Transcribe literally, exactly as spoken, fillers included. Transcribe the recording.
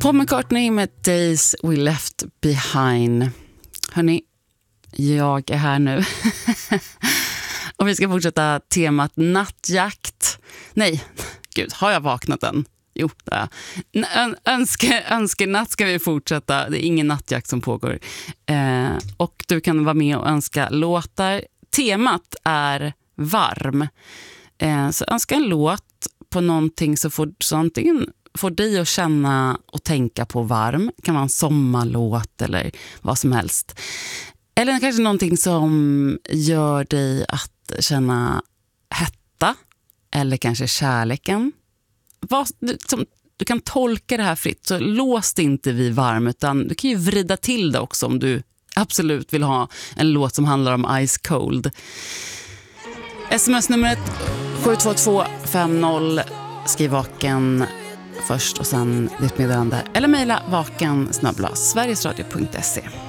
Paul McCartney med Days We Left Behind. Hörrni, jag är här nu. Och vi ska fortsätta temat nattjakt. Nej, gud, har jag vaknat än? Jo, det är. Ön- önske, önskenatt ska vi fortsätta. Det är ingen nattjakt som pågår. Eh, och du kan vara med och önska låtar. Temat är varm. Eh, så önska en låt på någonting så får, så antingen får dig att känna och tänka på varm. Det kan vara en sommarlåt eller vad som helst. Eller kanske någonting som gör dig att känna hetta. Eller kanske kärleken. Vad, du, som, du kan tolka det här fritt. Så lås det inte vid varm. Utan du kan ju vrida till det också om du absolut vill ha en låt som handlar om Ice Cold. Sms-numret sju två två fem noll. Skriv vaken först och sen ditt meddelande. Eller mejla vaken snabel-a sverigesradio punkt se.